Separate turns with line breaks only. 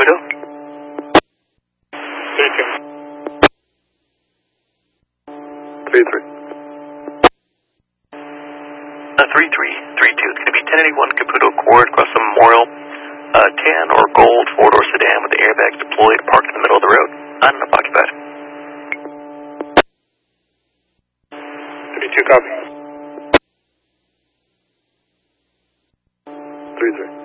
Caputo?
3-2. 3-3.
3332. It's going to be 1081 Caputo Court across the Memorial. Tan or gold four-door sedan with the airbags deployed, parked in the middle of the road. Unoccupied.
32 copy. 3-3.